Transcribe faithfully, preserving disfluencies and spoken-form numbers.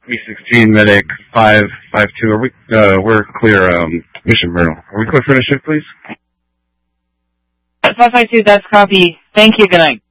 B sixteen, medic, five five two. Are we, uh, we're clear, um, Mission Myrtle. Are we clear for the shift, please? five five two, that's copy. Thank you, good night.